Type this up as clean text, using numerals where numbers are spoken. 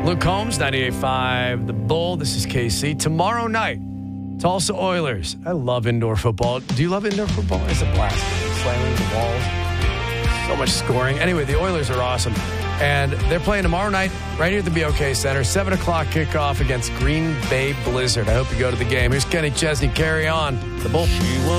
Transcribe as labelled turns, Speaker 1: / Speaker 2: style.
Speaker 1: Luke Combs, 98.5 The Bull. This is KC. Tomorrow night, Tulsa Oilers. I love indoor football. Do you love indoor football? It's a blast. Slamming the walls. So much scoring. Anyway, the Oilers are awesome. And they're playing tomorrow night right here at the BOK Center. 7 o'clock kickoff against Green Bay Blizzard. I hope you go to the game. Here's Kenny Chesney. Carry on. The Bull.